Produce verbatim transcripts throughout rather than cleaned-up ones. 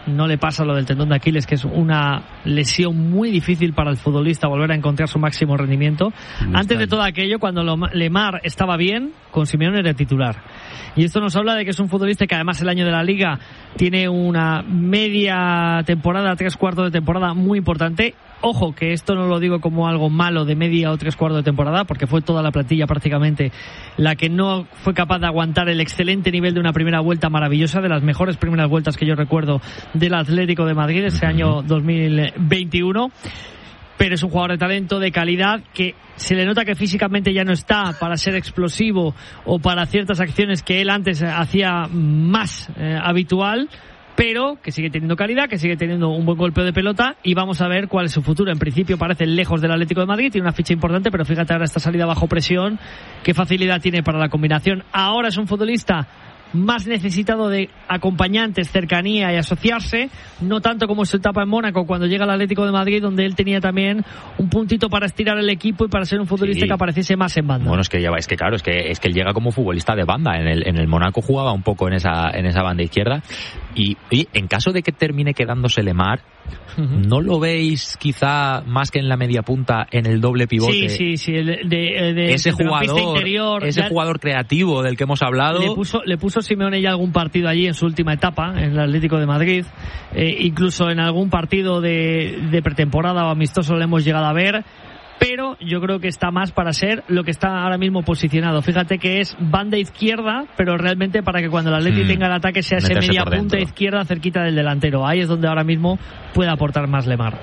no le pasa lo del tendón de Aquiles, que es una lesión muy difícil para el futbolista volver a encontrar su máximo rendimiento. No Antes de todo aquello, cuando Lemar estaba bien, con Simeone era titular. Y esto nos habla de que es un futbolista que además el año de la Liga tiene una media temporada, tres cuartos de temporada muy importante. Ojo, que esto no lo digo como algo malo de media o tres cuartos de temporada, porque fue toda la plantilla prácticamente la que no fue capaz de aguantar el excelente nivel de una primera vuelta maravillosa, de las mejores primeras vueltas que yo recuerdo del Atlético de Madrid ese año dos mil veintiuno. Pero es un jugador de talento, de calidad, que se le nota que físicamente ya no está para ser explosivo o para ciertas acciones que él antes hacía más eh, habitual, pero que sigue teniendo calidad, que sigue teniendo un buen golpeo de pelota, y vamos a ver cuál es su futuro. En principio parece lejos del Atlético de Madrid, tiene una ficha importante, pero fíjate ahora esta salida bajo presión, qué facilidad tiene para la combinación. Ahora es un futbolista más necesitado de acompañantes, cercanía y asociarse, no tanto como su etapa en Mónaco cuando llega al Atlético de Madrid, donde él tenía también un puntito para estirar el equipo y para ser un futbolista sí. que apareciese más en banda. Bueno, es que lleva, es que claro, es que es que él llega como futbolista de banda. En el en el Mónaco jugaba un poco en esa en esa banda izquierda, y, y en caso de que termine quedándose Lemar, ¿no lo veis quizá más que en la media punta en el doble pivote? Sí, sí, sí, el, de, de, ese de jugador, interior, ese ya, jugador creativo del que hemos hablado. Le puso, le puso Simeone ya algún partido allí en su última etapa en el Atlético de Madrid, eh, incluso en algún partido de, de pretemporada o amistoso le hemos llegado a ver. Pero yo creo que está más para ser lo que está ahora mismo posicionado. Fíjate que es banda izquierda, pero realmente para que cuando el Atleti mm, tenga el ataque sea ese media punta izquierda cerquita del delantero. Ahí es donde ahora mismo puede aportar más Lemar.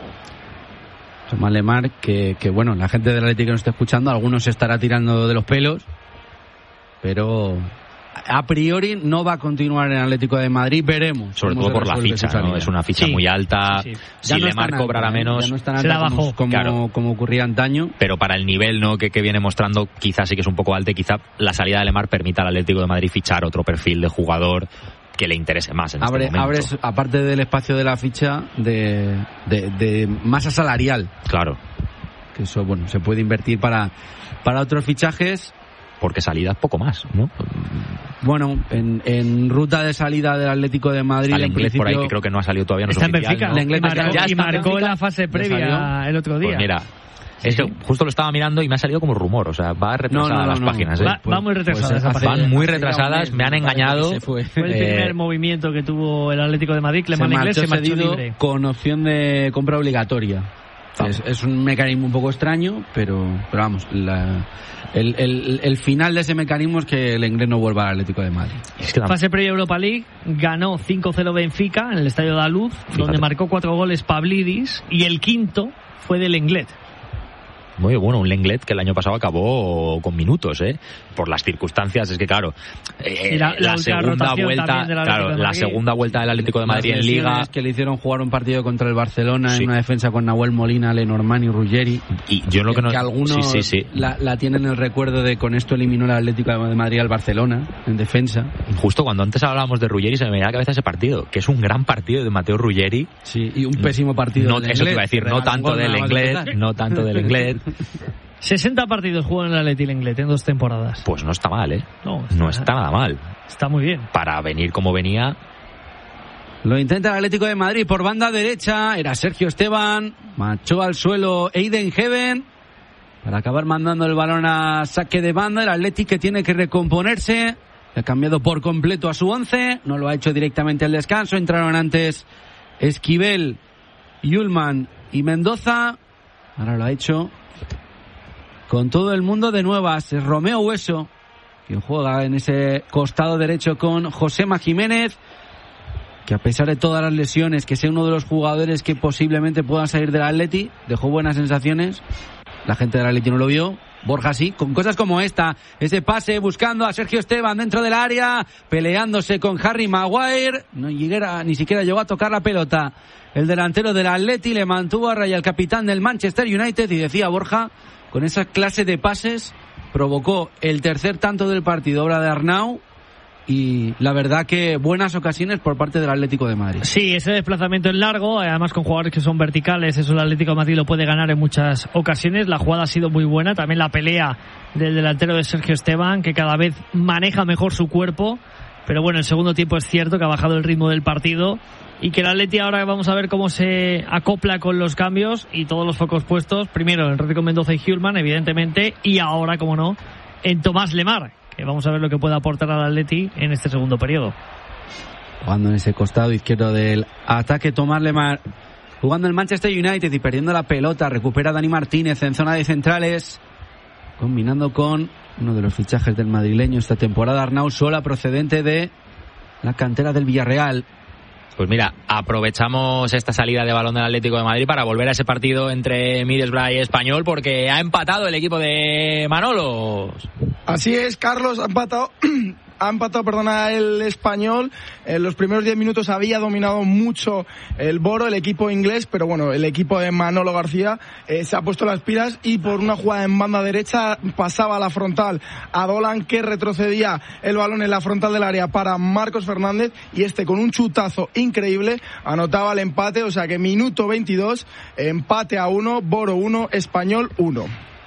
Más Lemar, que, que bueno, la gente del Atleti que nos está escuchando, algunos se estará tirando de los pelos, pero a priori no va a continuar en Atlético de Madrid, veremos. Sobre todo por la ficha, ¿no? Es una ficha sí. muy alta. Sí, sí. Si no Lemar cobrara menos, ya no está alta como, como, claro. como ocurría antaño. Pero para el nivel, ¿no?, que, que viene mostrando, quizás sí que es un poco alto, y quizá la salida de Lemar permita al Atlético de Madrid fichar otro perfil de jugador que le interese más en abre, este momento. Abres, aparte del espacio de la ficha, de, de, de masa salarial. Claro. Que eso, bueno, se puede invertir para, para otros fichajes. Porque salida es poco más, ¿no? Bueno, en, en ruta de salida del Atlético de Madrid, el inglés por ahí, que creo que no ha salido todavía, no está es oficial, en Benfica, ¿no? el inglés marcó, ya y marcó en la fase previa el otro día. Pues mira, es que justo lo estaba mirando y me ha salido como rumor, o sea, va retrasada no, no, no, las no, páginas. Va, ¿eh? va muy retrasadas. Pues, van muy retrasadas, me han engañado. Fue. fue el primer eh, movimiento que tuvo el Atlético de Madrid, Clemán Inglés se marchó libre. Con opción de compra obligatoria. Es, es un mecanismo un poco extraño, pero, pero vamos, la, el, el, el final de ese mecanismo es que el inglés no vuelva al Atlético de Madrid. Es que fase previa Europa League, ganó cinco cero Benfica en el Estadio de la Luz, Fíjate. donde marcó cuatro goles Pavlidis, y el quinto fue del Lenglet. Muy bueno, un Lenglet que el año pasado acabó con minutos, ¿eh? Por las circunstancias, es que claro, eh, la, la, la segunda vuelta, claro, la segunda vuelta del Atlético de Madrid en Liga, que le hicieron jugar un partido contra el Barcelona sí. en una defensa con Nahuel Molina, Lenormand y Ruggeri, y yo lo que, que no, que algunos sí, sí, sí. La, la tienen en el recuerdo de con esto eliminó el Atlético de Madrid al Barcelona en defensa. Justo cuando antes hablábamos de Ruggeri se me venía a la cabeza ese partido, que es un gran partido de Matteo Ruggeri. Sí, y un pésimo partido. No, del eso inglés, te iba a decir, no tanto del inglés, no tanto del inglés. sesenta partidos jugó en el Atleti Lenglet en dos temporadas. Pues no está mal, ¿eh? No está, no está nada mal. Está muy bien. Para venir como venía. Lo intenta el Atlético de Madrid por banda derecha. Era Sergio Esteban. Marchó al suelo Aiden Heaven para acabar mandando el balón a saque de banda. El Atlético que tiene que recomponerse. Ha cambiado por completo a su once. No lo ha hecho directamente al descanso. Entraron antes Esquivel, Yulman y Mendoza. Ahora lo ha hecho con todo el mundo de nuevas. Es Romeo Hueso quien juega en ese costado derecho con Josema Jiménez, que a pesar de todas las lesiones, que sea uno de los jugadores que posiblemente puedan salir del Atleti, dejó buenas sensaciones. La gente del Atleti no lo vio. Borja sí, con cosas como esta, ese pase buscando a Sergio Esteban dentro del área, peleándose con Harry Maguire, no llegara, ni siquiera llegó a tocar la pelota. El delantero del Atleti le mantuvo a raya al capitán del Manchester United, y decía Borja, con esa clase de pases provocó el tercer tanto del partido, obra de Arnau, y la verdad que buenas ocasiones por parte del Atlético de Madrid. Sí, ese desplazamiento es largo, además con jugadores que son verticales, eso el Atlético de Madrid lo puede ganar en muchas ocasiones. La jugada ha sido muy buena, también la pelea del delantero de Sergio Esteban, que cada vez maneja mejor su cuerpo, pero bueno, el segundo tiempo es cierto que ha bajado el ritmo del partido y que el Atleti ahora vamos a ver cómo se acopla con los cambios y todos los focos puestos, primero en Rodrigo Mendoza y Hjulmand, evidentemente, y ahora, como no, en Tomás Lemar, que vamos a ver lo que puede aportar al Atleti en este segundo periodo. Jugando en ese costado izquierdo del ataque, Tomás Lemar. Jugando el Manchester United y perdiendo la pelota, recupera Dani Martínez en zona de centrales, combinando con uno de los fichajes del madrileño esta temporada, Arnau Sola, procedente de la cantera del Villarreal. Pues mira, aprovechamos esta salida de balón del Atlético de Madrid para volver a ese partido entre Middlesbrough y Español, porque ha empatado el equipo de Manolo. Así es, Carlos, ha empatado... Ha empatado, perdona, el Español. En los primeros diez minutos había dominado mucho el Boro, el equipo inglés, pero bueno, el equipo de Manolo García eh, se ha puesto las pilas y por una jugada en banda derecha pasaba a la frontal a Dolan, que retrocedía el balón en la frontal del área para Marcos Fernández, y este con un chutazo increíble anotaba el empate. O sea que minuto veintidós, empate a uno, Boro uno, Español uno.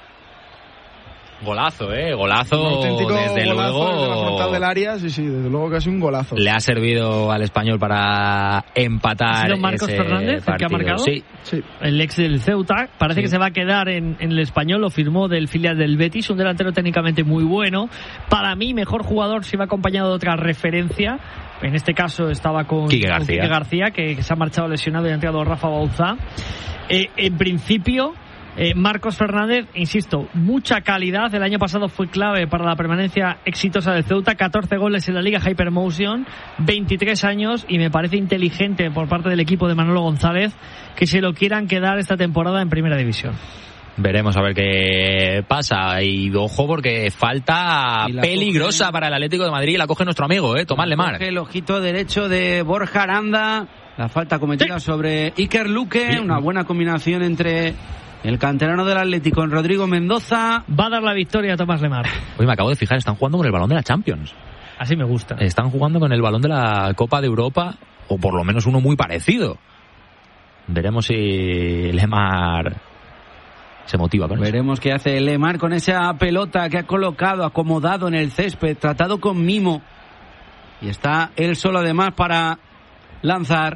Golazo, eh, golazo, desde golazo luego. Desde la frontal del área, sí, sí, desde luego casi un golazo. Le ha servido al Español para empatar. ¿Ha sido Marcos ese Fernández partido. el que ha marcado? Sí, sí. El ex del Ceuta, parece sí. que se va a quedar en, en el Español, lo firmó del filial del Betis, un delantero técnicamente muy bueno. Para mí, mejor jugador si va acompañado de otra referencia. En este caso estaba con Quique García, con Quique García que, que se ha marchado lesionado y ha entrado Rafa Bauzá. Eh, en principio... Eh, Marcos Fernández, insisto, mucha calidad. El año pasado fue clave para la permanencia exitosa del Ceuta, catorce goles en la Liga Hypermotion, veintitrés años, y me parece inteligente por parte del equipo de Manolo González que se lo quieran quedar esta temporada en Primera División. Veremos a ver qué pasa. Y ojo, porque falta peligrosa coge... para el Atlético de Madrid, y la coge nuestro amigo, eh, Tomás Lemar. Coge el ojito derecho de Borja Aranda, la falta cometida sí. sobre Iker Luque, sí. Una buena combinación entre el canterano del Atlético en Rodrigo Mendoza. Va a dar la victoria a Tomás Lemar. Oye, me acabo de fijar, están jugando con el balón de la Champions. Así me gusta. Están jugando con el balón de la Copa de Europa, o por lo menos uno muy parecido. Veremos si Lemar se motiva con Veremos eso. qué hace Lemar con esa pelota que ha colocado, acomodado en el césped, tratado con mimo. Y está él solo además para lanzar.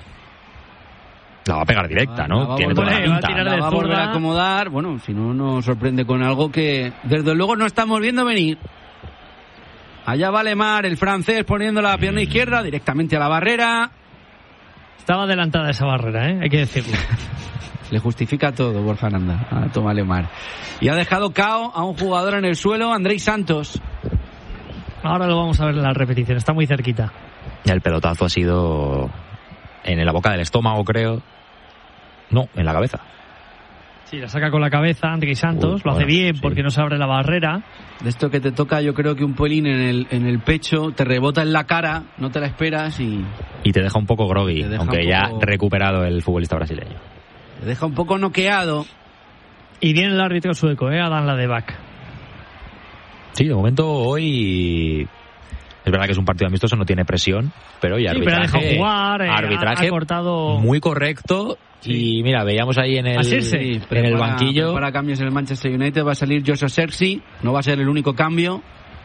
La va a pegar directa, ¿no? Tiene toda la pinta. La va a volver a acomodar. Bueno, si no nos sorprende con algo que desde luego no estamos viendo venir. Allá va Lemar, el francés, poniendo la pierna izquierda directamente a la barrera. Estaba adelantada esa barrera, ¿eh? Hay que decirlo. Le justifica todo Borja Aranda a Tomás Lemar. Y ha dejado cao a un jugador en el suelo, Andrei Santos. Ahora lo vamos a ver en la repetición, está muy cerquita. El pelotazo ha sido en la boca del estómago, creo. No, en la cabeza. Sí, la saca con la cabeza Andrei Santos. Uy, lo hace bueno, bien sí. porque no se abre la barrera. De esto que te toca, yo creo que un pelín en el, en el pecho, te rebota en la cara, no te la esperas y... Y te deja un poco groggy, aunque ya ha recuperado el futbolista brasileño. Te deja un poco noqueado. Y viene el árbitro sueco, ¿eh? Adán Ladebak. Sí, de momento hoy... Es verdad que es un partido amistoso, no tiene presión, pero hoy arbitraje, sí, pero ha dejado jugar, eh, arbitraje ha, ha cortado... muy correcto. Sí. Y mira, veíamos ahí en el, sí, en el banquillo. Para cambios en el Manchester United va a salir Joshua Zirkzee, no va a ser el único cambio.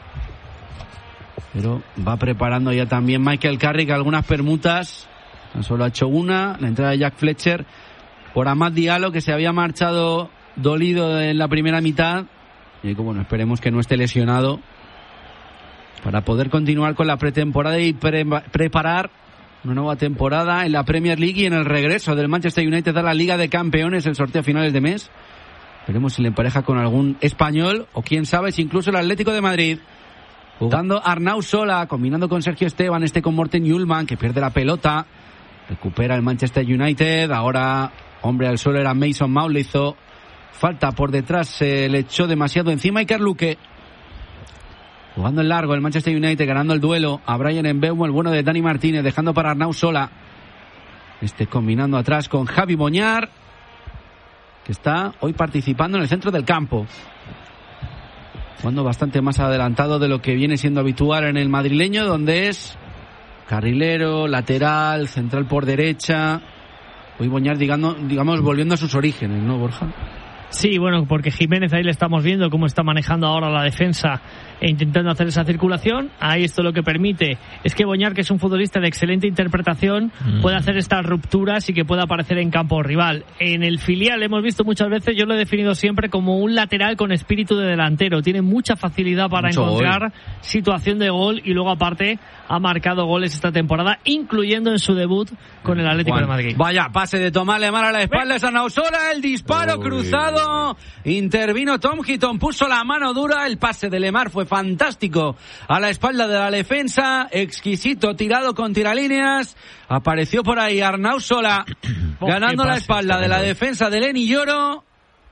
Pero va preparando ya también Michael Carrick algunas permutas. Tan solo ha hecho una, la entrada de Jack Fletcher por Amad Diallo, que se había marchado dolido en la primera mitad. Y bueno, esperemos que no esté lesionado para poder continuar con la pretemporada y pre- preparar una nueva temporada en la Premier League y en el regreso del Manchester United a la Liga de Campeones, el sorteo a finales de mes. Veremos si le empareja con algún español o quién sabe si incluso el Atlético de Madrid. Jugando Arnau Sola, combinando con Sergio Esteban, este con Morten Hjulmand, que pierde la pelota. Recupera el Manchester United. Ahora, hombre al suelo era Mason Mount, le hizo falta por detrás, se le echó demasiado encima Iker Luque. Jugando en largo el Manchester United, ganando el duelo a Brian Mbeumo, el bueno de Dani Martínez, dejando para Arnau Sola. Este combinando atrás con Javi Boñar, que está hoy participando en el centro del campo. Jugando bastante más adelantado de lo que viene siendo habitual en el madrileño, donde es carrilero, lateral, central por derecha. Hoy Boñar, digamos, digamos volviendo a sus orígenes, ¿no, Borja? Sí, bueno, porque Jiménez ahí le estamos viendo cómo está manejando ahora la defensa e intentando hacer esa circulación. Ahí esto lo que permite es que Boñar, que es un futbolista de excelente interpretación, mm. pueda hacer estas rupturas y que pueda aparecer en campo rival. En el filial hemos visto muchas veces, yo lo he definido siempre como un lateral con espíritu de delantero. Tiene mucha facilidad para Mucho encontrar gol. situación de gol y luego aparte ha marcado goles esta temporada, incluyendo en su debut con el Atlético Juan. de Madrid. Vaya, pase de Tomás Lemar a la espalda de Sanausola, el disparo Uy. cruzado, intervino Tom Hitton, puso la mano dura, el pase de Lemar fue fantástico a la espalda de la defensa, exquisito, tirado con tiralíneas, apareció por ahí Arnau Sola, ganando la espalda de la defensa de Lenny Lloro,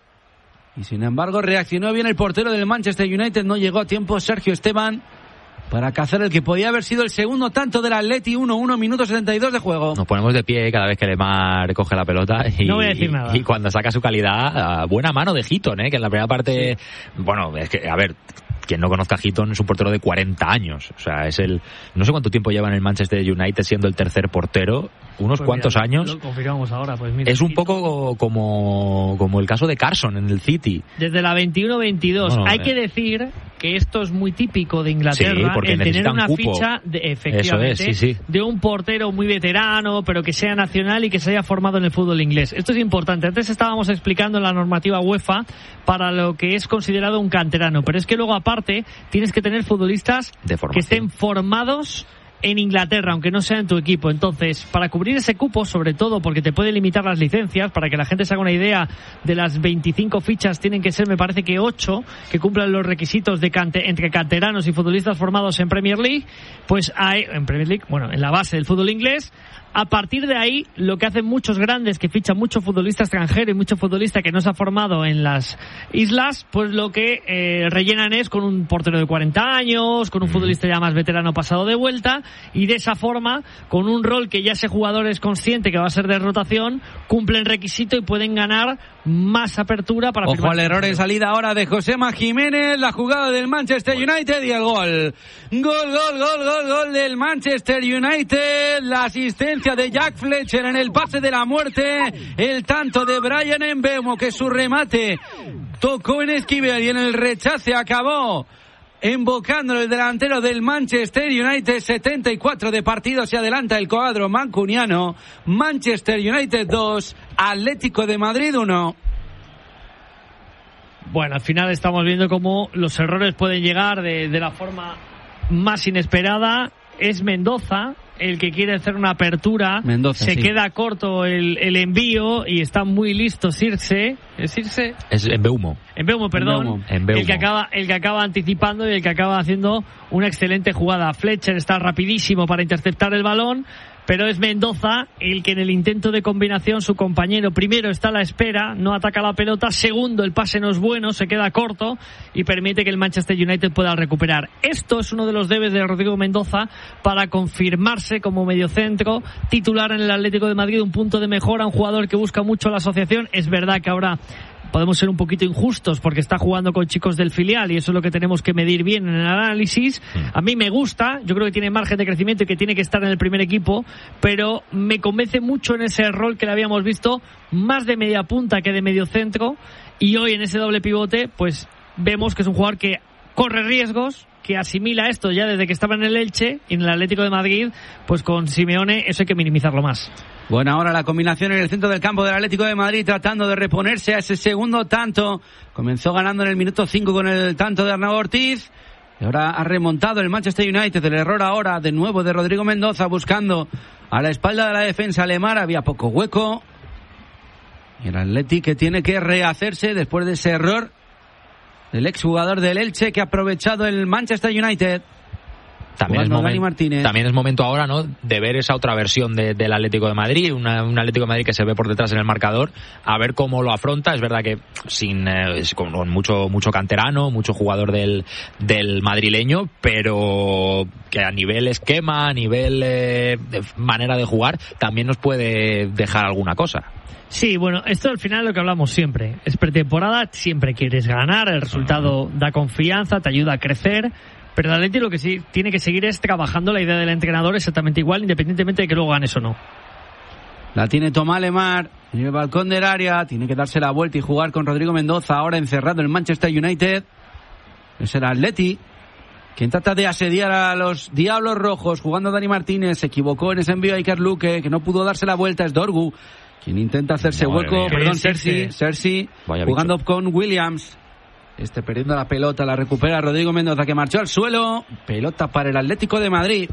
y sin embargo reaccionó bien el portero del Manchester United, no llegó a tiempo Sergio Esteban para cazar el que podía haber sido el segundo tanto del Atleti. Uno uno, minuto setenta y dos de juego. Nos ponemos de pie cada vez que Lemar coge la pelota y, no voy a decir nada. y, y cuando saca su calidad, buena mano de Hitton, ¿eh? Que en la primera parte, sí. bueno, es que, a ver, quien no conozca a Hitton es un portero de cuarenta años, o sea, es el, no sé cuánto tiempo lleva en el Manchester United siendo el tercer portero, unos pues cuantos mira, años. Lo confirmamos ahora, pues mira, es un poco como, como el caso de Carson en el City. Desde la veintiuno veintidós. Bueno, Hay eh. que decir que esto es muy típico de Inglaterra, sí, porque el tener una cupo. ficha de, efectivamente, es, sí, sí. de un portero muy veterano, pero que sea nacional y que se haya formado en el fútbol inglés. Esto es importante. Antes estábamos explicando la normativa UEFA para lo que es considerado un canterano, pero es que luego aparte tienes que tener futbolistas que estén formados en Inglaterra, aunque no sea en tu equipo. Entonces, para cubrir ese cupo, sobre todo porque te puede limitar las licencias, para que la gente se haga una idea, de las veinticinco fichas tienen que ser, me parece que ocho, que cumplan los requisitos de cante, entre canteranos y futbolistas formados en Premier League, pues hay, en Premier League, bueno, en la base del fútbol inglés. A partir de ahí, lo que hacen muchos grandes que fichan mucho futbolista extranjero y mucho futbolista que no se ha formado en las islas, pues lo que eh, rellenan es con un portero de cuarenta años, con un futbolista ya más veterano pasado de vuelta, y de esa forma, con un rol que ya ese jugador es consciente que va a ser de rotación, cumplen requisito y pueden ganar más apertura para... Ojo al error en salida ahora de Josema Jiménez, la jugada del Manchester United y el gol. Gol, gol, gol, gol, gol del Manchester United, la asistencia de Jack Fletcher en el pase de la muerte, el tanto de Bryan Mbeumo, que su remate tocó en Esquivel y en el rechace acabó embocando el delantero del Manchester United. Setenta y cuatro de partido, se adelanta el cuadro mancuniano. Manchester United dos, Atlético de Madrid uno. Bueno, al final estamos viendo cómo los errores pueden llegar de, de la forma más inesperada. Es Mendoza el que quiere hacer una apertura. Mendoza, se sí. queda corto el, el envío y está muy listo Circe. ¿Es Circe? Es Mbeumo. Mbeumo, perdón. Mbeumo. Mbeumo. El que acaba, el que acaba anticipando y el que acaba haciendo una excelente jugada. Fletcher está rapidísimo para interceptar el balón, pero es Mendoza el que en el intento de combinación, su compañero primero está a la espera, no ataca la pelota, segundo el pase no es bueno, se queda corto y permite que el Manchester United pueda recuperar. Esto es uno de los debes de Rodrigo Mendoza para confirmarse como mediocentro titular en el Atlético de Madrid, un punto de mejora, un jugador que busca mucho la asociación. Es verdad que ahora podemos ser un poquito injustos porque está jugando con chicos del filial y eso es lo que tenemos que medir bien en el análisis. A mí me gusta, yo creo que tiene margen de crecimiento y que tiene que estar en el primer equipo, pero me convence mucho en ese rol que le habíamos visto más de media punta que de medio centro, y hoy en ese doble pivote pues vemos que es un jugador que corre riesgos, que asimila esto ya desde que estaba en el Elche y en el Atlético de Madrid, pues con Simeone eso hay que minimizarlo más. Bueno, ahora la combinación en el centro del campo del Atlético de Madrid tratando de reponerse a ese segundo tanto. Comenzó ganando en el minuto cinco con el tanto de Arnau Ortiz y ahora ha remontado el Manchester United. El error ahora de nuevo de Rodrigo Mendoza buscando a la espalda de la defensa Lemar. Había poco hueco y el Atlético que tiene que rehacerse después de ese error del exjugador del Elche que ha aprovechado el Manchester United. También es, momen- también es momento ahora, ¿no?, de ver esa otra versión de, del Atlético de Madrid, una, un Atlético de Madrid que se ve por detrás en el marcador, a ver cómo lo afronta. Es verdad que sin eh, con, con mucho mucho canterano, mucho jugador del, del madrileño, pero que a nivel esquema, a nivel eh, de manera de jugar, también nos puede dejar alguna cosa. Sí, bueno, esto al final es lo que hablamos siempre. Es pretemporada, siempre quieres ganar, el resultado da confianza, te ayuda a crecer, pero el Atleti lo que sí tiene que seguir es trabajando la idea del entrenador exactamente igual, independientemente de que luego ganes o no. La tiene Tomás Lemar, En el balcón del área, tiene que darse la vuelta y jugar con Rodrigo Mendoza, ahora encerrado en el Manchester United. Es el Atleti, quien trata de asediar a los Diablos Rojos, jugando Dani Martínez. Se equivocó en ese envío a Iker Luque, que no pudo darse la vuelta. Es Dorgu, quien intenta hacerse Madre hueco. mía. Perdón, Sí, sí, Cersei, sí. Cersei Vaya jugando bicho. con Williams. Este perdiendo la pelota, la recupera Rodrigo Mendoza, que marchó al suelo. Pelota para el Atlético de Madrid.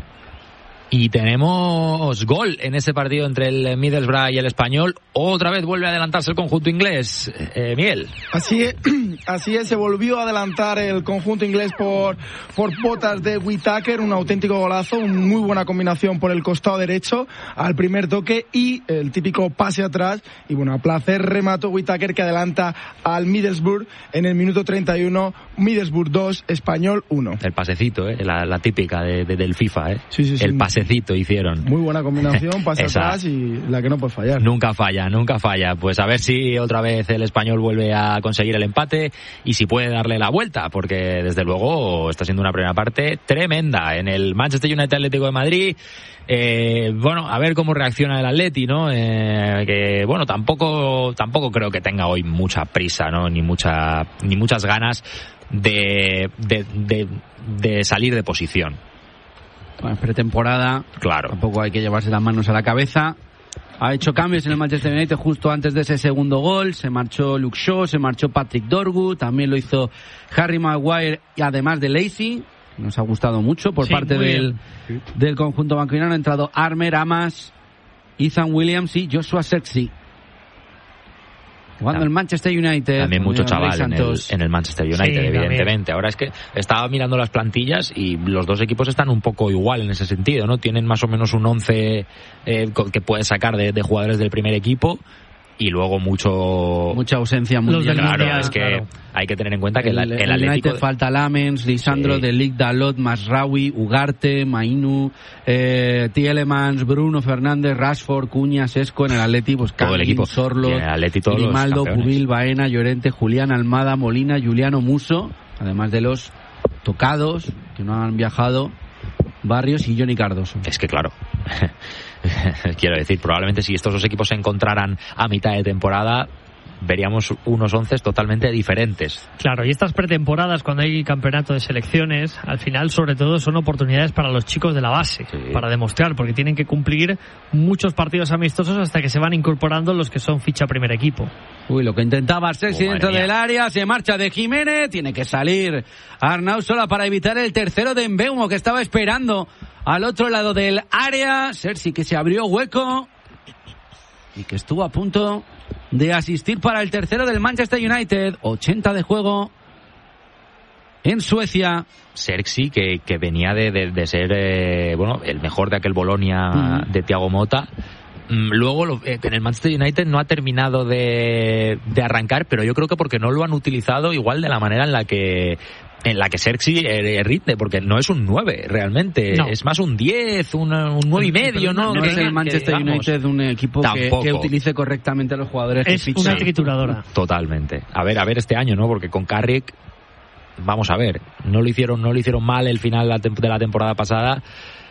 Y tenemos gol en ese partido entre el Middlesbrough y el Español. Otra vez vuelve a adelantarse el conjunto inglés. Eh, Miguel. Así es, así es, se volvió a adelantar el conjunto inglés por, por botas de Whittaker, un auténtico golazo, una muy buena combinación por el costado derecho al primer toque y el típico pase atrás. Y bueno, a placer remató Whittaker, que adelanta al Middlesbrough en el minuto treinta y uno, Middlesbrough dos, Español uno. El pasecito, ¿eh? la, la típica de, de, del FIFA. ¿eh? Sí, sí, sí. El pasecito hicieron. Muy buena combinación, pase Esa. atrás y la que no puede fallar. Nunca falla, nunca falla. Pues a ver si otra vez el Español vuelve a conseguir el empate y si puede darle la vuelta, porque desde luego está siendo una primera parte tremenda en el Manchester United Atlético de Madrid. Eh, bueno, a ver cómo reacciona el Atleti, ¿no? Eh, que bueno, tampoco tampoco creo que tenga hoy mucha prisa, ¿no? Ni mucha ni muchas ganas de de, de, de salir de posición. Bueno, es pretemporada. Claro. Tampoco hay que llevarse las manos a la cabeza. Ha hecho cambios en el Manchester United justo antes de ese segundo gol. Se marchó Luke Shaw, se marchó Patrick Dorgu, también lo hizo Harry Maguire y además de Lacey. Nos ha gustado mucho por Sí, parte muy del, del conjunto banquinano. Han entrado Armer, Amas, Ethan Williams y Joshua Zirkzee. Jugando el Manchester United. También mucho con Andrés chaval en el, Santos. en el Manchester United, Sí, evidentemente. también. Ahora es que estaba mirando las plantillas y los dos equipos están un poco igual en ese sentido, ¿no? Tienen más o menos un once eh, que puedes sacar de, de jugadores del primer equipo y luego mucho... Mucha ausencia Los mundial. del Claro, Mundial, es que claro. hay que tener en cuenta que el, el, el el Atlético... United falta Lamens, Lisandro, Sí. Delic, Dalot, Masraoui, Ugarte, Mainu, eh, Tielemans, Bruno Fernández, Rashford, Cuña, Sesco. En el Atleti, pues Todo el Kangin, equipo. Sorlos, Y en el Atleti todos los Grimaldo, campeones. Pubil, Baena, Llorente, Julián Almada, Molina, Juliano Muso, además de los tocados que no han viajado, Barrios y Johnny Cardoso. Es que claro, quiero decir, probablemente si estos dos equipos se encontraran a mitad de temporada, veríamos unos once totalmente diferentes. Claro, y estas pretemporadas, cuando hay campeonato de selecciones, al final, sobre todo, son oportunidades para los chicos de la base, Sí. para demostrar, porque tienen que cumplir muchos partidos amistosos hasta que se van incorporando los que son ficha primer equipo. Uy, lo que intentaba Arsensi Oh, dentro madre mía. del área, se marcha de Jiménez, tiene que salir Arnau Sola para evitar el tercero de Mbeumo, que estaba esperando al otro lado del área. Cersei, que se abrió hueco y que estuvo a punto de asistir para el tercero del Manchester United. ochenta de juego en Suecia. Xerxi, que, que venía de, de, de ser eh, bueno, el mejor de aquel Bolonia Mm. de Thiago Motta. Mm, Luego lo- eh, en el Manchester United no ha terminado de, de arrancar, pero yo creo que porque no lo han utilizado igual de la manera en la que en la que Xerxi eh, rinde, porque no es un nueve realmente, No. es más un diez, un, un nueve y medio, ¿no? No Que- es el que Manchester digamos. United un equipo que, Tampoco. que utilice correctamente a los jugadores que Es ficha. una trituradora. Totalmente. A ver, a ver este año, ¿no? Porque con Carrick, vamos a ver, no lo hicieron, no lo hicieron mal el final de la tem- de la temporada pasada.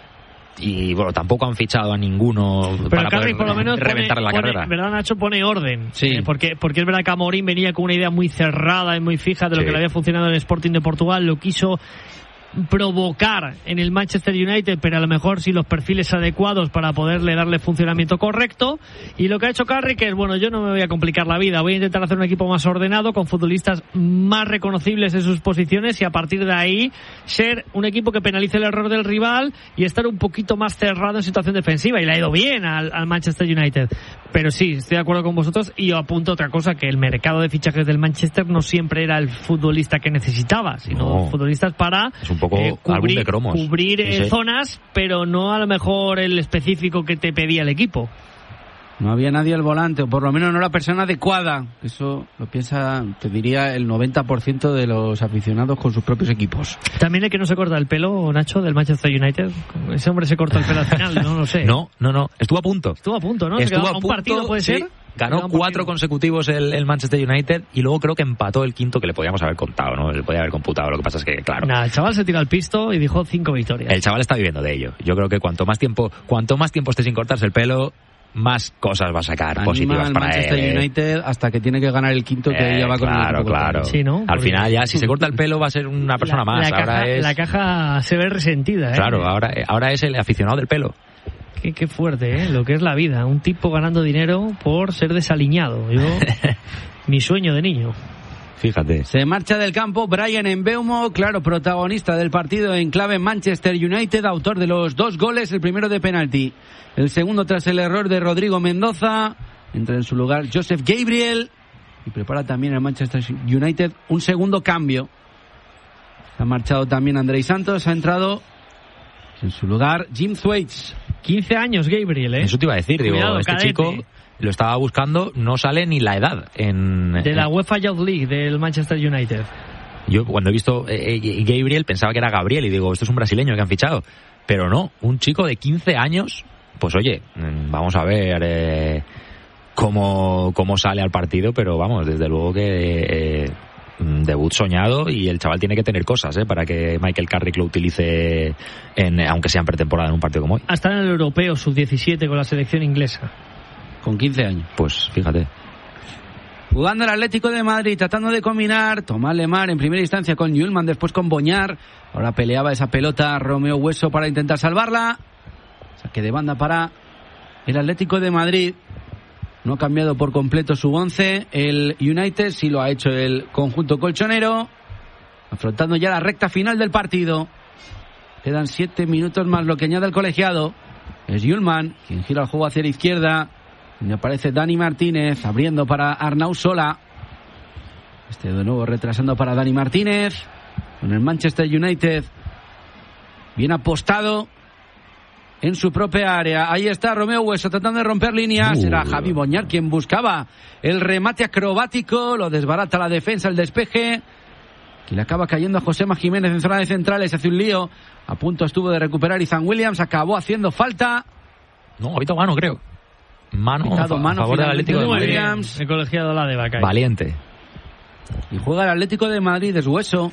Y bueno, tampoco han fichado a ninguno Pero para Carrick poder por lo menos reventar pone, la pone- carrera. ¿verdad, Nacho? Pone orden. Sí. Eh, porque, porque es verdad que Amorim venía con una idea muy cerrada y muy fija de lo Sí. que le había funcionado en el Sporting de Portugal. Lo quiso provocar en el Manchester United, pero a lo mejor sin los perfiles adecuados para poderle darle funcionamiento correcto. Y lo que ha hecho Carrick es, bueno, yo no me voy a complicar la vida, voy a intentar hacer un equipo más ordenado, con futbolistas más reconocibles en sus posiciones, y a partir de ahí ser un equipo que penalice el error del rival y estar un poquito más cerrado en situación defensiva. Y le ha ido bien al, al Manchester United. Pero sí, estoy de acuerdo con vosotros, y apunto otra cosa, que el mercado de fichajes del Manchester no siempre era el futbolista que necesitaba, sino No. futbolistas para Es un poco eh, álbum cubrir, de cromos. cubrir eh, Sí, sí. zonas, pero no a lo mejor el específico que te pedía el equipo. No había nadie al volante, o por lo menos no la persona adecuada. Eso lo piensa, te diría, el noventa por ciento de los aficionados con sus propios equipos. También el que no se corta el pelo, Nacho, del Manchester United. Ese hombre se cortó el pelo al final, no lo sé. No, no, no, estuvo a punto. Estuvo a punto, ¿no? Se Estuvo quedaba a un punto, partido, ¿puede sí. ser? Ganó Quedaba un cuatro partido. consecutivos el, el Manchester United y luego creo que empató el quinto, que le podíamos haber contado, ¿no? Le podía haber computado. Lo que pasa es que, claro, Nah, el chaval se tiró al pisto y dijo cinco victorias. el chaval está viviendo de ello. Yo creo que cuanto más tiempo, cuanto más tiempo esté sin cortarse el pelo, más cosas va a sacar Anima positivas al para Manchester él. United hasta que tiene que ganar el quinto, que Eh, ya va con claro, el equipo claro. Sí, ¿no? Al Porque- final ya, si se corta el pelo, va a ser una persona la, más. La ahora caja, es... la caja se ve resentida, ¿eh? Claro, ahora, ahora es el aficionado del pelo. Qué, qué fuerte, ¿eh? Lo que es la vida. Un tipo ganando dinero por ser desaliñado. Yo, mi sueño de niño. Fíjate. Se marcha del campo Brian Mbeumo, claro, protagonista del partido en clave Manchester United, autor de los dos goles, el primero de penalti, el segundo tras el error de Rodrigo Mendoza. Entra en su lugar Joseph Gabriel y prepara también el Manchester United un segundo cambio. Se ha marchado también Andrei Santos, ha entrado en su lugar Jim Thwaites. quince años, Gabriel, ¿eh? Eso te iba a decir, digo, Cuidado, este cadete. chico lo estaba buscando, no sale ni la edad en... De la UEFA Youth League del Manchester United. Yo cuando he visto eh, eh, Gabriel pensaba que era Gabriel y digo, esto es un brasileño que han fichado. Pero no, un chico de quince años, pues oye, mm, vamos a ver eh, cómo, cómo sale al partido, pero vamos, desde luego que eh, debut soñado y el chaval tiene que tener cosas eh, para que Michael Carrick lo utilice, en, aunque sea en pretemporada, en un partido como hoy. Hasta en el europeo sub diecisiete con la selección inglesa. Con quince años. Pues fíjate. Jugando el Atlético de Madrid, tratando de combinar, Tomás Lemar en primera instancia con Yulman, después con Boñar. Ahora peleaba esa pelota Romeo Hueso para intentar salvarla. Saque de banda para el Atlético de Madrid. No ha cambiado por completo su once. El United sí lo ha hecho el conjunto colchonero. Afrontando ya la recta final del partido. Quedan siete minutos más lo que añade el colegiado. Es Yulman quien gira el juego hacia la izquierda, donde aparece Dani Martínez, abriendo para Arnau Sola. Este de nuevo retrasando para Dani Martínez. Con el Manchester United bien apostado en su propia área. Ahí está Romeo Hueso tratando de romper líneas. Uh. Era Javi Boñar quien buscaba el remate acrobático. Lo desbarata la defensa, el despeje, que le acaba cayendo a Josema Jiménez en zona de centrales. Hace un lío. A punto estuvo de recuperar Ethan Williams. Acabó haciendo falta. No, ha habido mano, creo. Mano, Picado, a, mano a favor del finalmente Atlético de de Madrid. Williams. El colegiado la de Bacay. Valiente. Y juega el Atlético de Madrid, es Hueso.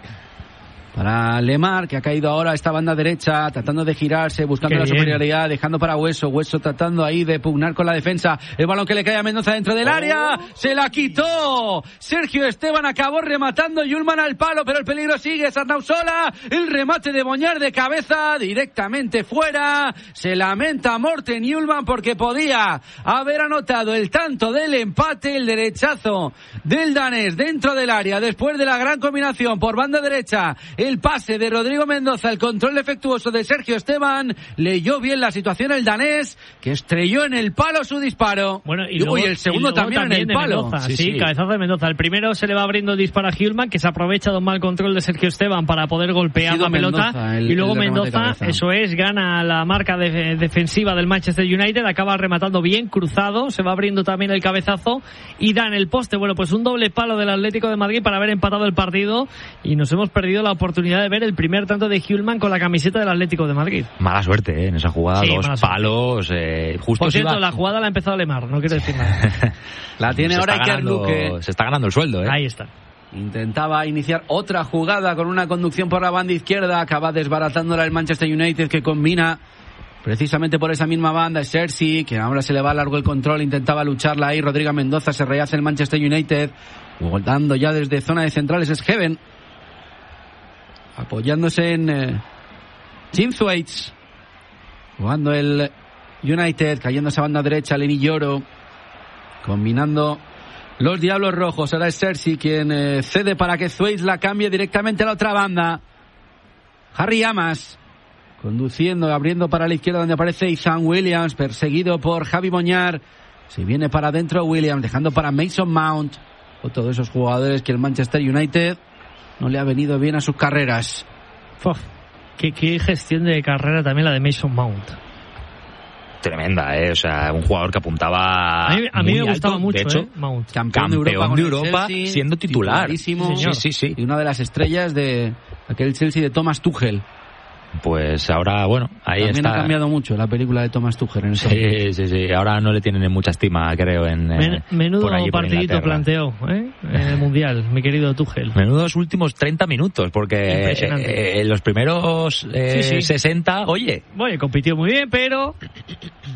Para Lemar, que ha caído ahora a esta banda derecha, tratando de girarse, buscando Qué la bien. superioridad, dejando para Hueso. Hueso tratando ahí de pugnar con la defensa. El balón que le cae a Mendoza dentro del área. ¡Se la quitó! Sergio Esteban acabó rematando. Yulman al palo, pero el peligro sigue. Es Arnau Sola. El remate de Boñar de cabeza, directamente fuera. Se lamenta Morten Yulman porque podía haber anotado el tanto del empate. El derechazo del danés dentro del área, después de la gran combinación por banda derecha. El pase de Rodrigo Mendoza, el control defectuoso de Sergio Esteban, leyó bien la situación el danés, que estrelló en el palo su disparo. Bueno, y, y, luego, uy, el segundo y luego también, en el de palo. Mendoza, Sí, sí, sí. cabezazo de Mendoza. El primero se le va abriendo el disparo a Hillman, que se aprovecha de un mal control de Sergio Esteban para poder golpear Ha sido la pelota. Mendoza el- y luego el remate de Mendoza, cabeza. eso es, gana la marca de- defensiva del Manchester United, acaba rematando bien, cruzado, se va abriendo también el cabezazo y da en el poste. Bueno, pues un doble palo del Atlético de Madrid para haber empatado el partido y nos hemos perdido la oportunidad de ver el primer tanto de Hillman con la camiseta del Atlético de Madrid. Mala suerte, ¿eh? En esa jugada, Sí, dos mala suerte. palos. Eh, justo Por se cierto, iba- la jugada la ha empezado Lemar, no quiero decir nada. La tiene se ahora está Iker ganando- Luque. Se está ganando el sueldo, ¿eh? Ahí está. Intentaba iniciar otra jugada con una conducción por la banda izquierda. Acaba desbaratándola el Manchester United, que combina precisamente por esa misma banda. Es Cersei, que ahora se le va largo el control. Intentaba lucharla ahí. Rodrigo Mendoza se rehace el Manchester United. Voltando ya desde zona de centrales es Heaven. Apoyándose en eh, Jim Thwaites. Jugando el United, cayendo esa banda derecha. Lenny Yoro. Combinando los Diablos Rojos. Ahora es Cersei quien eh, cede para que Thwaites la cambie directamente a la otra banda. Harry Amas conduciendo, abriendo para la izquierda donde aparece Ethan Williams, perseguido por Javi Boñar. Se viene para adentro Williams, dejando para Mason Mount. Otro de esos jugadores que el Manchester United no le ha venido bien a sus carreras. Uf, qué, qué gestión de carrera también la de Mason Mount. Tremenda, ¿eh? O sea, un jugador que apuntaba. A mí, a mí muy me gustaba alto. mucho, De hecho, ¿eh? Mount. Campeón, de Europa, campeón con de el Europa Chelsea, siendo titular. titularísimo. Sí, sí, sí. Y una de las estrellas de aquel Chelsea de Thomas Tuchel. Pues ahora, bueno, ahí También está. ha cambiado mucho la película de Thomas Tuchel en eso. Sí, sí, sí. Ahora no le tienen mucha estima, creo, en eh, Men- menudo por allí, por partidito Inglaterra. planteó ¿eh? en el Mundial, mi querido Tuchel. Menudos últimos treinta minutos, porque Impresionante. eh, en los primeros eh, Sí, sí. sesenta, oye, Bueno, compitió muy bien, pero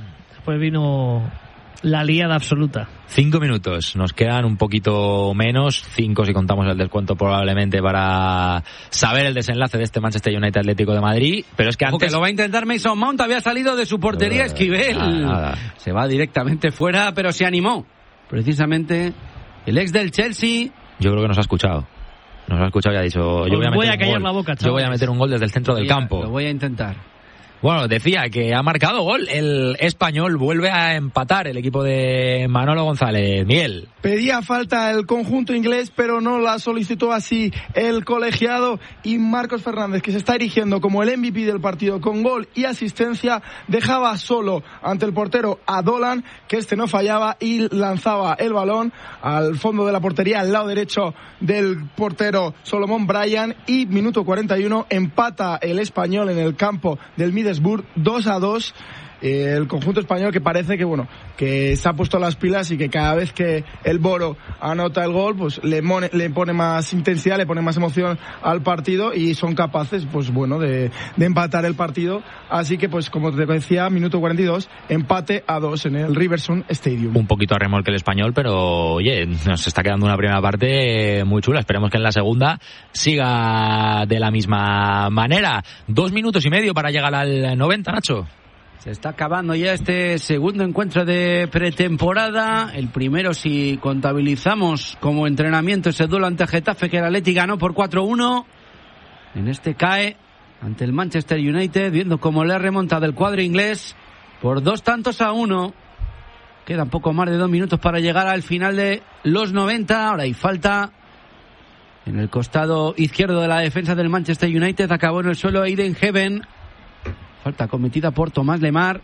después vino la liada absoluta. Cinco minutos, nos quedan un poquito menos, cinco si contamos el descuento probablemente, para saber el desenlace de este Manchester United Atlético de Madrid, pero es que antes... Porque lo va a intentar Mason Mount, había salido de su portería, uh, Esquivel. Nada, nada. Se va directamente fuera, pero se animó. Precisamente el ex del Chelsea. Yo creo que nos ha escuchado. Nos ha escuchado y ha dicho, yo voy a, voy meter a un callar gol. la boca, chavales. Yo voy a meter un gol desde el centro del voy a, campo. Lo voy a intentar. Bueno, decía que ha marcado gol el español, vuelve a empatar el equipo de Manolo González. Miguel. Pedía falta el conjunto inglés, pero no la solicitó así el colegiado, y Marcos Fernández, que se está erigiendo como el M V P del partido con gol y asistencia, dejaba solo ante el portero a Dolan, que este no fallaba y lanzaba el balón al fondo de la portería, al lado derecho del portero Solomon Bryan, y minuto cuarenta y uno empata el español en el campo del Middlesbrough dos a dos. Eh, el conjunto español, que parece que bueno que se ha puesto las pilas y que cada vez que el Boro anota el gol, pues le, mone, le pone más intensidad, le pone más emoción al partido, y son capaces pues bueno de, de empatar el partido. Así que pues como te decía, minuto cuarenta y dos, empate a dos en el Riverstone Stadium. Un poquito a remolque el español, pero oye, nos está quedando una primera parte muy chula. Esperemos que en la segunda siga de la misma manera. Dos minutos y medio para llegar al noventa, Nacho. Se está acabando ya este segundo encuentro de pretemporada. El primero, si contabilizamos como entrenamiento ese duelo ante Getafe, que el Atleti ganó por cuatro uno. En este cae ante el Manchester United, viendo cómo le ha remontado el cuadro inglés por dos tantos a uno. Quedan poco más de dos minutos para llegar al final de los noventa. Ahora hay falta en el costado izquierdo de la defensa del Manchester United. Acabó en el suelo Aiden Heaven. Falta cometida por Tomás Lemar,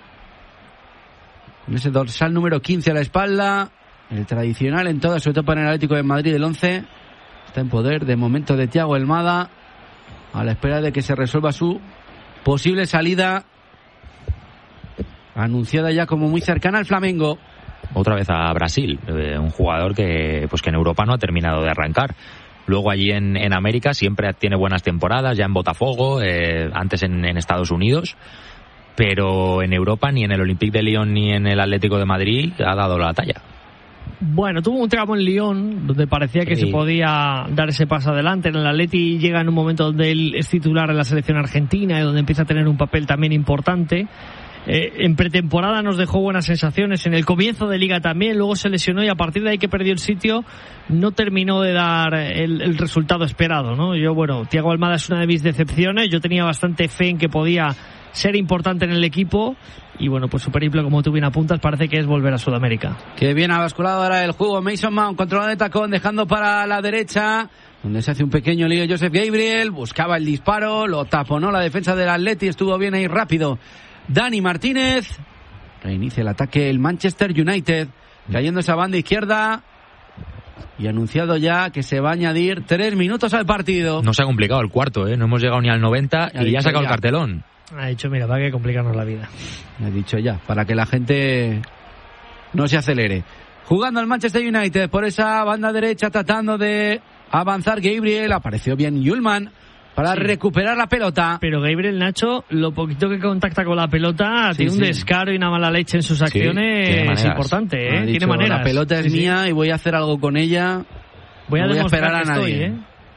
con ese dorsal número quince a la espalda. El tradicional en toda su etapa en el Atlético de Madrid, el once. Está en poder de momento de Thiago Almada, a la espera de que se resuelva su posible salida, anunciada ya como muy cercana al Flamengo. Otra vez a Brasil, eh, un jugador que pues que en Europa no ha terminado de arrancar. Luego allí en, en América siempre tiene buenas temporadas, ya en Botafogo, eh, antes en, en Estados Unidos, pero en Europa ni en el Olympique de Lyon ni en el Atlético de Madrid ha dado la talla. Bueno, tuvo un tramo en Lyon donde parecía que sí se podía dar ese paso adelante. En el Atleti llega en un momento donde él es titular en la selección argentina y donde empieza a tener un papel también importante. Eh, en pretemporada nos dejó buenas sensaciones, en el comienzo de liga también, luego se lesionó y a partir de ahí que perdió el sitio no terminó de dar el, el resultado esperado, ¿no? Yo, bueno, Thiago Almada es una de mis decepciones, yo tenía bastante fe en que podía ser importante en el equipo y bueno, pues su periplo, como tú bien apuntas, parece que es volver a Sudamérica. Que bien ha basculado ahora el juego. Mason Mount controlando de tacón, dejando para la derecha, donde se hace un pequeño lío Joseph Gabriel, buscaba el disparo, lo taponó la defensa del Atleti, estuvo bien ahí rápido Dani Martínez. Reinicia el ataque el Manchester United, cayendo esa banda izquierda y anunciado ya que se va a añadir tres minutos al partido. No se ha complicado el cuarto, ¿eh? No hemos llegado ni al noventa y ya ha sacado ya el cartelón. Ha dicho, mira, para que complicarnos la vida. Ha dicho ya, para que la gente no se acelere. Jugando al Manchester United por esa banda derecha, tratando de avanzar Gabriel. Apareció bien Yulman para sí. recuperar la pelota. Pero Gabriel, Nacho, lo poquito que contacta con la pelota, sí, tiene un sí. descaro y una mala leche en sus acciones, sí, es importante, ¿eh? Dicho, tiene maneras. La pelota es sí, mía sí. y voy a hacer algo con ella. Voy a, no voy a esperar a estoy, nadie. ¿eh?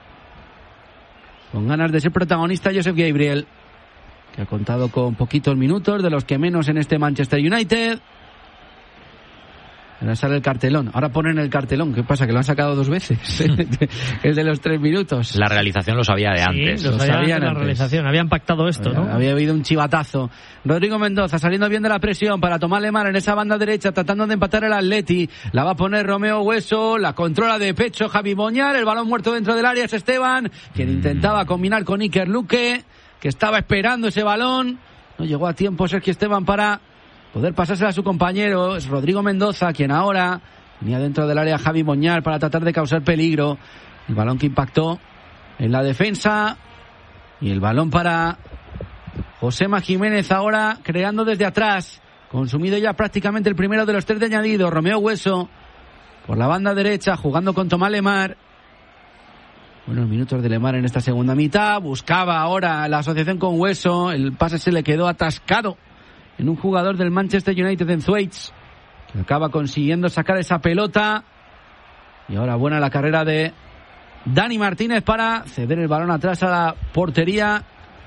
Con ganas de ser protagonista, Joseph Gabriel, que ha contado con poquitos minutos, de los que menos en este Manchester United. Ahora sale el cartelón. Ahora ponen el cartelón. ¿Qué pasa? Que lo han sacado dos veces. El de los tres minutos. La realización lo sabía de antes. Sí, lo, lo sabían la antes. realización. Habían pactado esto, había, ¿no? Había habido un chivatazo. Rodrigo Mendoza saliendo bien de la presión para tomar Lemar en esa banda derecha, tratando de empatar el Atleti. La va a poner Romeo Hueso. La controla de pecho Javi Boñar. El balón muerto dentro del área es Esteban, quien mm. intentaba combinar con Iker Luque, que estaba esperando ese balón. No llegó a tiempo Sergio Esteban para poder pasársela a su compañero. Es Rodrigo Mendoza quien ahora venía dentro del área Javi Boñar para tratar de causar peligro. El balón que impactó en la defensa y el balón para Josema Jiménez, ahora creando desde atrás, consumido ya prácticamente el primero de los tres de añadido. Romeo Hueso por la banda derecha jugando con Tomás Lemar. Buenos minutos de Lemar en esta segunda mitad. Buscaba ahora la asociación con Hueso, el pase se le quedó atascado en un jugador del Manchester United, en Thwaites, que acaba consiguiendo sacar esa pelota. Y ahora buena la carrera de Dani Martínez para ceder el balón atrás a la portería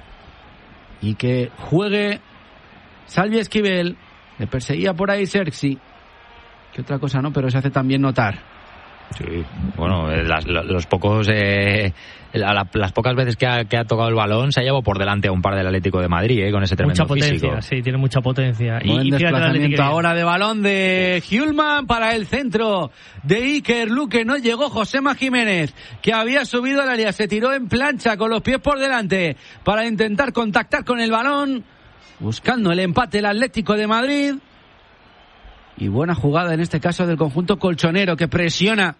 y que juegue Salvi Esquivel. Le perseguía por ahí Xerxi. Que otra cosa no, pero se hace también notar. Sí, bueno, las, los pocos, eh, la, las pocas veces que ha, que ha tocado el balón se ha llevado por delante a un par del Atlético de Madrid, eh, con ese tremendo mucha potencia, físico. Sí, tiene mucha potencia. Buen y, y desplazamiento ahora de balón de Hjulman para el centro de Iker Luque. No llegó Josema Jiménez, que había subido al área, se tiró en plancha con los pies por delante para intentar contactar con el balón, buscando el empate el Atlético de Madrid. Y buena jugada en este caso del conjunto colchonero, que presiona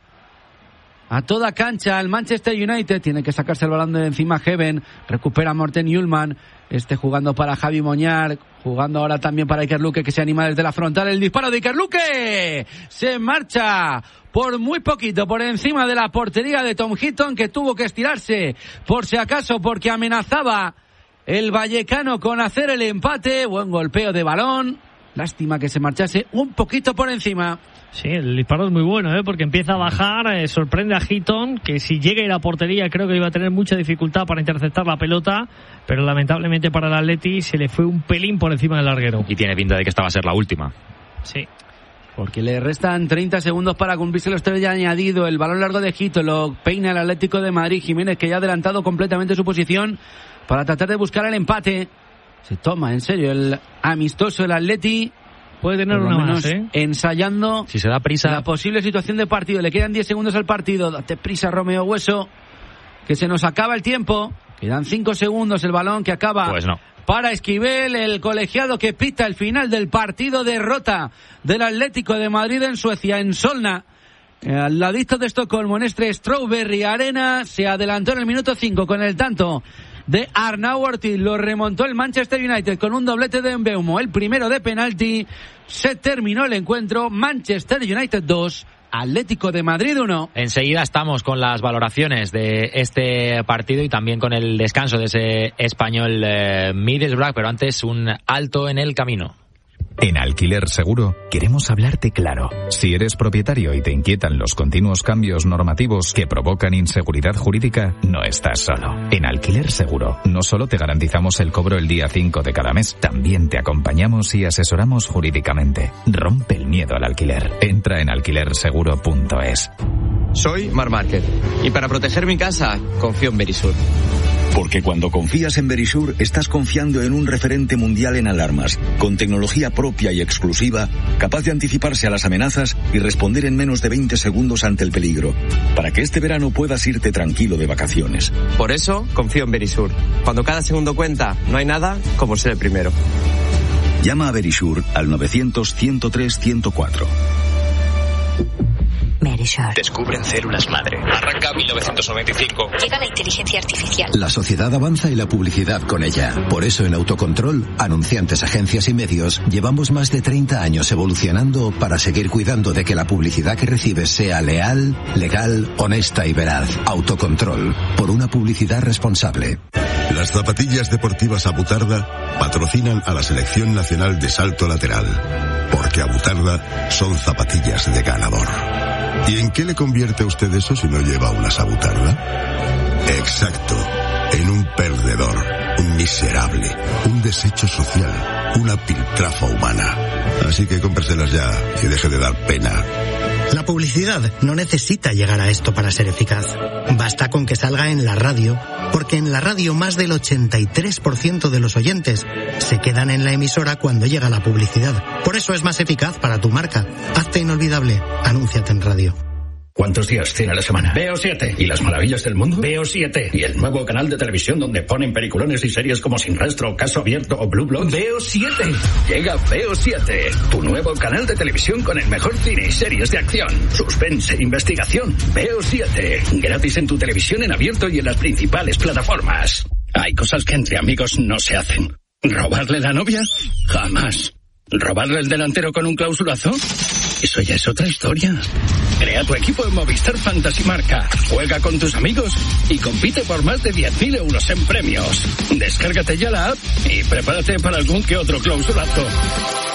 a toda cancha al Manchester United. Tiene que sacarse el balón de encima Heaven. Recupera Morten Hjulman. Este jugando para Javi Moñar. Jugando ahora también para Iker Luque, que se anima desde la frontal. El disparo de Iker Luque. Se marcha por muy poquito por encima de la portería de Tom Heaton, que tuvo que estirarse por si acaso, porque amenazaba el vallecano con hacer el empate. Buen golpeo de balón. Lástima que se marchase un poquito por encima. Sí, el disparo es muy bueno, ¿eh? Porque empieza a bajar, eh, sorprende a Heaton, que si llega a ir a portería creo que iba a tener mucha dificultad para interceptar la pelota, pero lamentablemente para el Atleti se le fue un pelín por encima del larguero. Y tiene pinta de que esta va a ser la última. Sí. Porque le restan treinta segundos para cumplirse los tres ya añadido. El balón largo de Heaton lo peina el Atlético de Madrid. Jiménez, que ya ha adelantado completamente su posición para tratar de buscar el empate. Se toma en serio el amistoso el Atleti. Puede tener por lo una menos más, ¿eh? Ensayando si se da prisa la posible situación de partido. Le quedan diez segundos al partido. Date prisa, Romeo Hueso, que se nos acaba el tiempo. Quedan cinco segundos. El balón que acaba pues no. para Esquivel, el colegiado que pita el final del partido. Derrota del Atlético de Madrid en Suecia, en Solna, al ladito de Estocolmo, en este Strawberry Arena. Se adelantó en el minuto cinco con el tanto de Arnau Ortiz. Lo remontó el Manchester United con un doblete de Mbeumo, el primero de penalti. Se terminó el encuentro. Manchester United dos, Atlético de Madrid uno. Enseguida estamos con las valoraciones de este partido y también con el descanso de ese español eh, Middlesbrough, pero antes un alto en el camino. En Alquiler Seguro queremos hablarte claro. Si eres propietario y te inquietan los continuos cambios normativos que provocan inseguridad jurídica, no estás solo. En Alquiler Seguro no solo te garantizamos el cobro el día cinco de cada mes, también te acompañamos y asesoramos jurídicamente. Rompe el miedo al alquiler. Entra en alquiler seguro punto es. Soy Mar Márquez y para proteger mi casa confío en Verisur. Porque cuando confías en Verisur, estás confiando en un referente mundial en alarmas, con tecnología propia y exclusiva, capaz de anticiparse a las amenazas y responder en menos de veinte segundos ante el peligro, para que este verano puedas irte tranquilo de vacaciones. Por eso, confío en Verisur. Cuando cada segundo cuenta, no hay nada como ser el primero. Llama a Verisur al novecientos, ciento tres, ciento cuatro. Verisur. Descubren células madre. Arranca mil novecientos noventa y cinco. Llega la inteligencia artificial. La sociedad avanza y la publicidad con ella. Por eso en Autocontrol, anunciantes, agencias y medios, llevamos más de treinta años evolucionando para seguir cuidando de que la publicidad que recibes sea leal, legal, honesta y veraz. Autocontrol. Por una publicidad responsable. Las zapatillas deportivas Abutarda patrocinan a la Selección Nacional de Salto Lateral. Porque Abutarda son zapatillas de ganador. ¿Y en qué le convierte a usted eso si no lleva una Abutarda? Exacto, en un perdedor, un miserable, un desecho social, una piltrafa humana. Así que cómpreselas ya y deje de dar pena. La publicidad no necesita llegar a esto para ser eficaz. Basta con que salga en la radio, porque en la radio más del ochenta y tres por ciento de los oyentes se quedan en la emisora cuando llega la publicidad. Por eso es más eficaz para tu marca. Hazte inolvidable. Anúnciate en radio. ¿Cuántos días tiene la semana? Veo siete. ¿Y las maravillas del mundo? Veo siete. ¿Y el nuevo canal de televisión donde ponen peliculones y series como Sin Rastro, Caso Abierto o Blue Bloods? Veo siete. Llega Veo siete, tu nuevo canal de televisión con el mejor cine y series de acción, suspense, investigación. Veo siete. Gratis en tu televisión en abierto y en las principales plataformas. Hay cosas que entre amigos no se hacen. ¿Robarle la novia? Jamás. ¿Robarle el delantero con un clausulazo? eso ya es otra historia. Crea tu equipo en Movistar Fantasy Marca. Juega con tus amigos y compite por más de diez mil euros en premios. Descárgate ya la app y prepárate para algún que otro clausurazo.